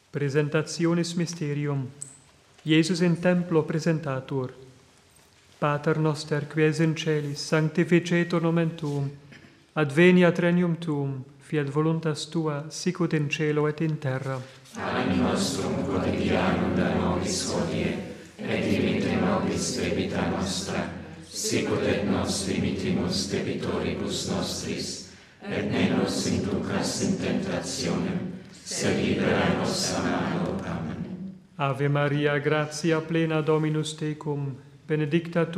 Presentationis mysterium. Iesus in templo presentatur. Pater noster, qui es in celis, sanctificetur nomen tuum. Adveniat regnum tuum, fiat voluntas tua, sicut in cielo et in terra. Panem nostrum quotidianum da nobis hodie, et dimitte nobis debita nostra, sicut et nos dimittimus debitoribus nostris, et ne nos inducas in tentationem, sed libera nos a malo. Amen. Ave Maria, gratia plena Dominus tecum, benedicta tu